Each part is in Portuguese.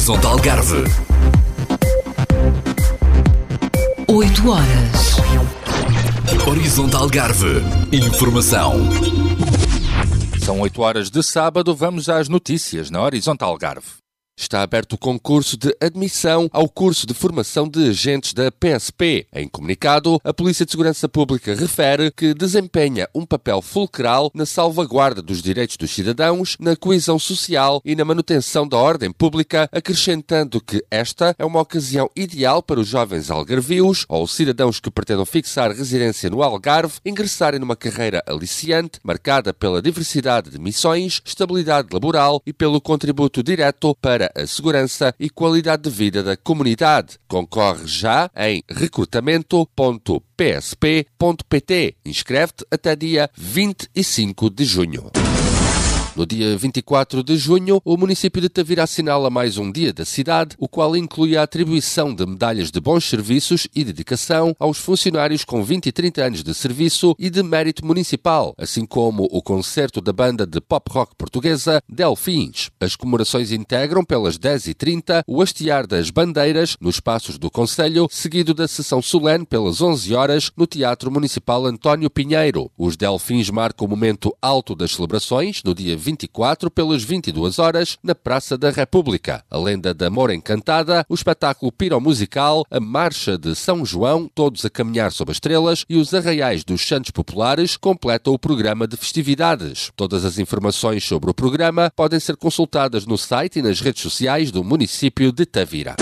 Horizonte Algarve. 8 horas. Horizonte Algarve. Informação. São 8 horas de sábado, vamos às notícias na Horizonte Algarve. Está aberto o concurso de admissão ao curso de formação de agentes da PSP. Em comunicado, a Polícia de Segurança Pública refere que desempenha um papel fulcral na salvaguarda dos direitos dos cidadãos, na coesão social e na manutenção da ordem pública, acrescentando que esta é uma ocasião ideal para os jovens algarvios ou cidadãos que pretendam fixar residência no Algarve ingressarem numa carreira aliciante, marcada pela diversidade de missões, estabilidade laboral e pelo contributo direto para a segurança e qualidade de vida da comunidade. Concorre já em recrutamento.psp.pt. Inscreve-te até dia 25 de junho. No dia 24 de junho, o município de Tavira assinala mais um dia da cidade, o qual inclui a atribuição de medalhas de bons serviços e dedicação aos funcionários com 20 e 30 anos de serviço e de mérito municipal, assim como o concerto da banda de pop-rock portuguesa Delfins. As comemorações integram pelas 10h30 o hastear das bandeiras nos Passos do Concelho, seguido da sessão solene pelas 11 horas no Teatro Municipal António Pinheiro. Os Delfins marcam o momento alto das celebrações, no dia 24 pelas 22 horas na Praça da República. A lenda da Moura Encantada, o espetáculo piromusical, a Marcha de São João, todos a caminhar sob as estrelas e os arraiais dos Santos Populares completam o programa de festividades. Todas as informações sobre o programa podem ser consultadas no site e nas redes sociais do município de Tavira.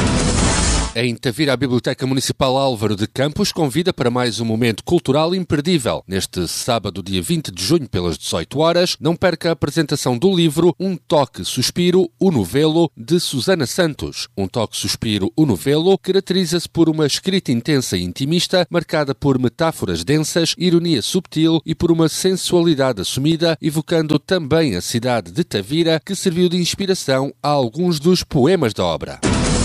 Em Tavira, a Biblioteca Municipal Álvaro de Campos convida para mais um momento cultural imperdível. Neste sábado, dia 20 de junho, pelas 18 horas, não perca a apresentação do livro Um Toque Suspiro, o Novelo, de Susana Santos. Um Toque Suspiro, o Novelo, caracteriza-se por uma escrita intensa e intimista, marcada por metáforas densas, ironia subtil e por uma sensualidade assumida, evocando também a cidade de Tavira, que serviu de inspiração a alguns dos poemas da obra.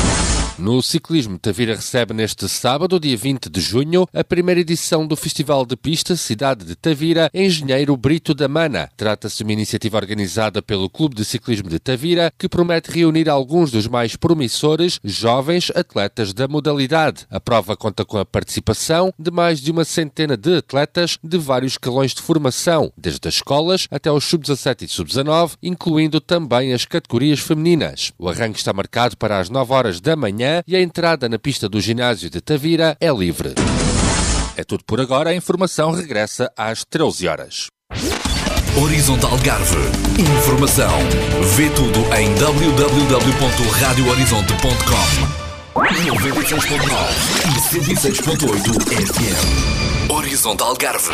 No ciclismo, Tavira recebe neste sábado, dia 20 de junho, a primeira edição do Festival de Pista Cidade de Tavira, Engenheiro Brito da Mana. Trata-se de uma iniciativa organizada pelo Clube de Ciclismo de Tavira, que promete reunir alguns dos mais promissores jovens atletas da modalidade. A prova conta com a participação de mais de uma centena de atletas de vários escalões de formação, desde as escolas até os sub-17 e sub-19, incluindo também as categorias femininas. O arranque está marcado para as 9 horas da manhã e a entrada na pista do ginásio de Tavira é livre. É tudo por agora, a informação regressa às 13 horas. Horizonte Algarve. Informação. Vê tudo em www.radiohorizonte.com. 96.9 e 106.8 FM. Horizonte Algarve.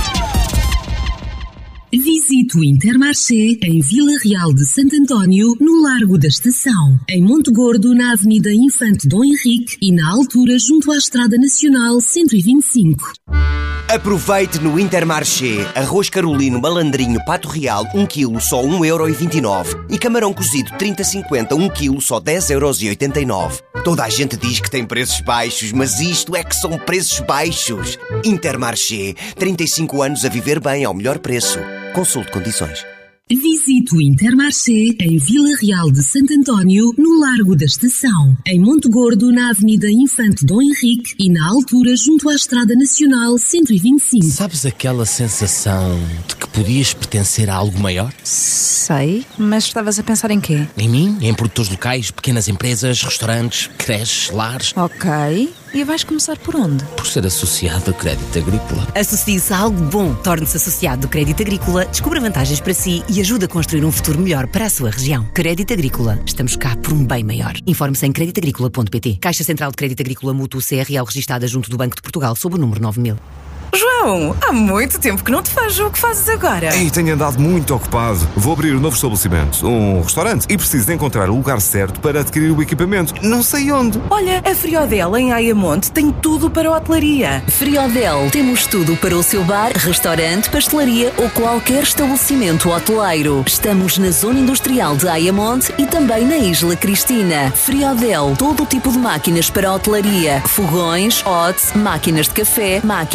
Visite o Intermarché em Vila Real de Santo António, no Largo da Estação. Em Monte Gordo, na Avenida Infante Dom Henrique e na altura junto à Estrada Nacional 125. Aproveite no Intermarché arroz carolino malandrinho pato real 1 kg só 1,29€ e camarão cozido 30,50 1 kg só 10,89€. Toda a gente diz que tem preços baixos, mas isto é que são preços baixos. Intermarché, 35 anos a viver bem ao melhor preço. Consulte condições. Visite o Intermarché em Vila Real de Santo António, no Largo da Estação. Em Monte Gordo, na Avenida Infante Dom Henrique e na altura junto à Estrada Nacional 125. Sabes aquela sensação de que podias pertencer a algo maior? Sei, mas estavas a pensar em quê? Em mim? Em produtores locais, pequenas empresas, restaurantes, creches, lares. Ok, e vais começar por onde? Por ser associado a Crédito Agrícola. Associe-se a algo bom. Torne-se associado do Crédito Agrícola, descubra vantagens para si e ajude a construir um futuro melhor para a sua região. Crédito Agrícola. Estamos cá por um bem maior. Informe-se em creditagricola.pt. Caixa Central de Crédito Agrícola Mútuo CRL registada junto do Banco de Portugal sob o número 9000. João, há muito tempo que não te vejo. O que fazes agora? Ei, tenho andado muito ocupado. Vou abrir um novo estabelecimento, um restaurante, e preciso de encontrar o lugar certo para adquirir o equipamento. Não sei onde. Olha, a Friodel em Ayamonte tem tudo para a hotelaria. Friodel, temos tudo para o seu bar, restaurante, pastelaria ou qualquer estabelecimento hoteleiro. Estamos na Zona Industrial de Ayamonte e também na Isla Cristina. Friodel, todo o tipo de máquinas para a hotelaria. Fogões, hotes, máquinas de café, máquinas de kebab,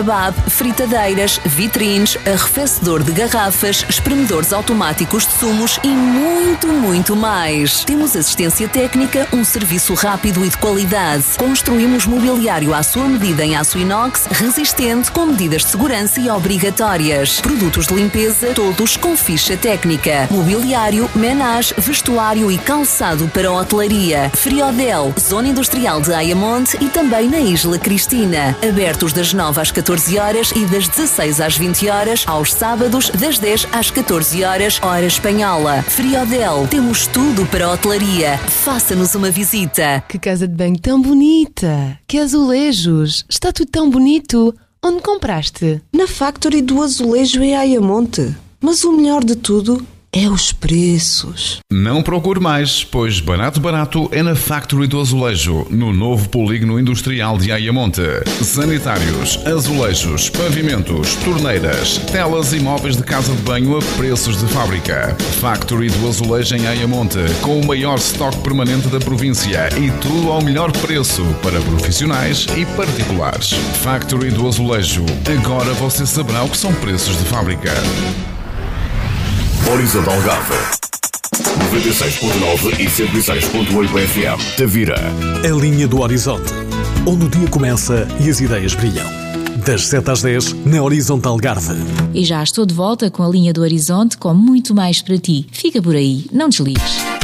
kebab, fritadeiras, vitrines, arrefecedor de garrafas, espremedores automáticos de sumos e muito, muito mais. Temos assistência técnica, um serviço rápido e de qualidade. Construímos mobiliário à sua medida em aço inox, resistente, com medidas de segurança e obrigatórias. Produtos de limpeza, todos com ficha técnica. Mobiliário, menage, vestuário e calçado para hotelaria. Friodel, Zona Industrial de Ayamonte e também na Isla Cristina. Abertos das 9 às 14 horas e das 16 às 20 horas, aos sábados das 10 às 14 horas, hora espanhola. Friodel, temos tudo para hotelaria. Faça-nos uma visita. Que casa de banho tão bonita! Que azulejos! Está tudo tão bonito! Onde compraste? Na Factory do Azulejo em Ayamonte. Mas o melhor de tudo é os preços. Não procure mais, pois barato é na Factory do Azulejo, no novo polígono industrial de Ayamonte. Sanitários, azulejos, pavimentos, torneiras, telas e móveis de casa de banho a preços de fábrica. Factory do Azulejo em Ayamonte, com o maior estoque permanente da província e tudo ao melhor preço para profissionais e particulares. Factory do Azulejo, agora você saberá o que são preços de fábrica. Horizontal Algarve 96.9 e 106.8 FM. Tavira. A linha do horizonte, onde o dia começa e as ideias brilham. Das 7 às 10 na Horizontal Algarve. E já estou de volta com a linha do horizonte com muito mais para ti. Fica por aí, não desligues.